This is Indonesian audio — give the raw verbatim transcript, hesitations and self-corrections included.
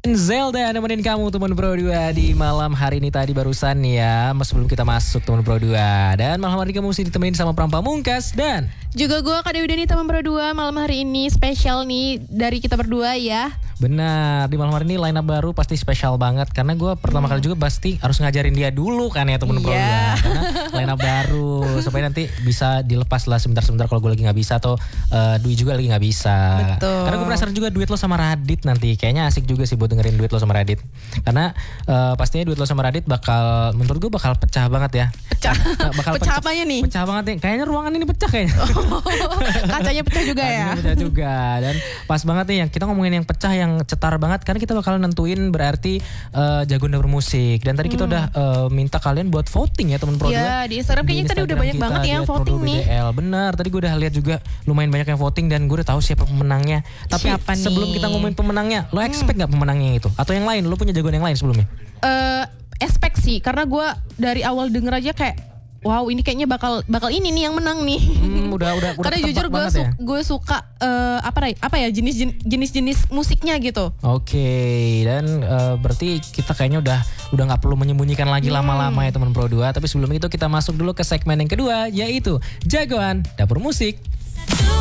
Zelda nemenin kamu teman Pro dua di malam hari ini tadi barusan ya. Sebelum kita masuk teman Pro dua. Dan malam hari kamu mesti ditemenin sama Pram Pamungkas dan juga gue Kak Dewi Dani teman Pro dua. Malam hari ini spesial nih dari kita berdua ya. Benar, di malam hari ini line up baru pasti spesial banget. Karena gue pertama hmm. kali juga pasti harus ngajarin dia dulu kan ya teman Pro dua. Yeah. Karena line up baru supaya nanti bisa dilepas lah sebentar-sebentar kalau gue lagi gak bisa. Atau uh, Dwi juga lagi gak bisa. Betul. Karena gue penasaran juga duet lo sama Radit nanti. Kayaknya asik juga sih buat dengerin duet lo sama Radit. Karena uh, pastinya duet lo sama Radit bakal, menurut gue bakal pecah banget ya. Pecah? Nah, bakal pecah, pecah apanya nih? Pecah banget nih. Kayaknya ruangan ini pecah kayaknya. Oh, kacanya pecah juga ya? Kacanya pecah juga. Dan pas banget nih yang kita ngomongin yang pecah, yang cetar banget. Karena kita bakal nentuin berarti uh, jagoan dapur musik. Dan tadi kita hmm. udah uh, minta kalian buat voting ya teman Pro dua. Ya di Instagram kayaknya di tadi udah banyak banget yang voting nih. Benar, tadi gue udah lihat juga lumayan banyak yang voting dan gue udah tahu siapa pemenangnya. Tapi siapa sebelum nih? Kita ngomongin pemenangnya, lo expect hmm. gak pemenangnya yang itu? Atau yang lain, lo punya jagoan yang lain sebelumnya? Uh, expect sih, karena gue dari awal denger aja kayak wow, ini kayaknya bakal bakal ini nih yang menang nih. Hmm, udah udah udah. Karena jujur gue su- ya? gue suka uh, apa apa ya jenis jenis jenis musiknya gitu. Oke, okay. Dan uh, berarti kita kayaknya udah udah nggak perlu menyembunyikan lagi hmm. lama-lama ya teman Pro dua. Tapi sebelum itu kita masuk dulu ke segmen yang kedua, yaitu jagoan dapur musik.